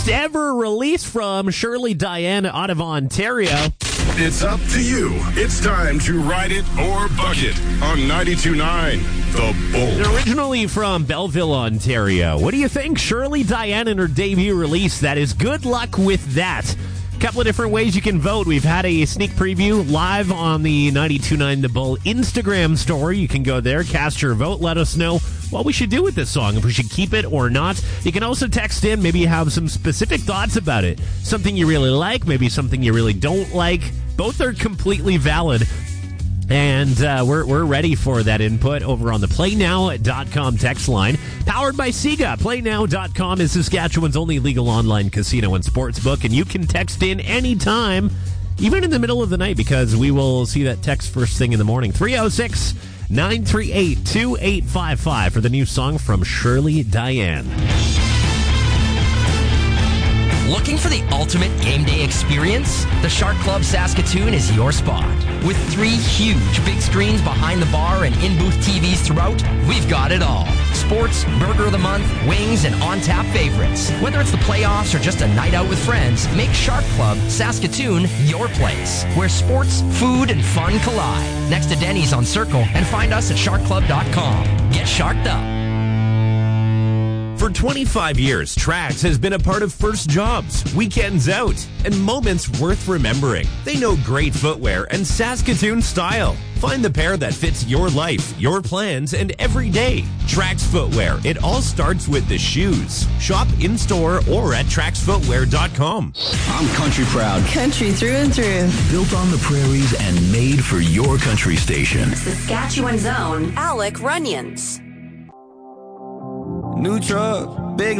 first ever release from Shirley Diane out of Ontario. It's up to you. It's time to ride it or buck it on 92.9 The Bolt. Originally from Belleville, Ontario. What do you think? Shirley Diane and her debut release. That is Good Luck With That. Couple of different ways you can vote. We've had a sneak preview live on the 92.9 The Bull Instagram story. You can go there, cast your vote, let us know what we should do with this song, if we should keep it or not. You can also text in, maybe you have some specific thoughts about it. Something you really like, maybe something you really don't like. Both are completely valid. And we're ready for that input over on the PlayNow.com text line. Powered by Sega. PlayNow.com is Saskatchewan's only legal online casino and sportsbook. And you can text in anytime, even in the middle of the night, because we will see that text first thing in the morning. 306-938-2855 for the new song from Shirley Diane. Looking for the ultimate game day experience? The Shark Club Saskatoon is your spot. With 3 huge big screens behind the bar and in-booth TVs throughout, we've got it all. Sports, burger of the month, wings, and on-tap favorites. Whether it's the playoffs or just a night out with friends, make Shark Club Saskatoon your place, where sports, food, and fun collide. Next to Denny's on Circle, and find us at sharkclub.com. Get sharked up. For 25 years, Trax has been a part of first jobs, weekends out, and moments worth remembering. They know great footwear and Saskatoon style. Find the pair that fits your life, your plans, and every day. Trax Footwear. It all starts with the shoes. Shop in-store or at traxfootwear.com. I'm country proud. Country through and through. Built on the prairies and made for your country station. Saskatchewan's own Alec Runyons. New truck, big